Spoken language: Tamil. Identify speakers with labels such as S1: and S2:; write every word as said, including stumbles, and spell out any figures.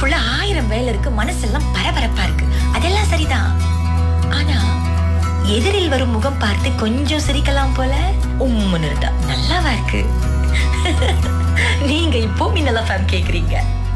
S1: உள்ளுக்குள்ள ஆயிரம் வேலை இருக்கு, மனசெல்லாம் பரபரப்பா இருக்கு. அதெல்லாம் சரிதான். ஆனா எதிரில் வரும் முகம் பார்த்து கொஞ்சம் சிரிக்கலாம் போல உம்முன்னு இருந்தா நல்லாவா இருக்கு? நீங்க இப்போ மின்னல் எஃப்எம் கேக்குறீங்க.